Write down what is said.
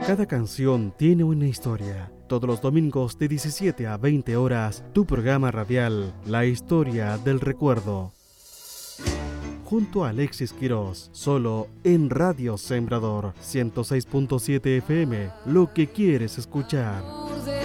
Cada canción tiene una historia. Todos los domingos de 17 a 20 horas, tu programa radial, La Historia del Recuerdo. Junto a Alexis Quirós, solo en Radio Sembrador 106.7 FM, lo que quieres escuchar.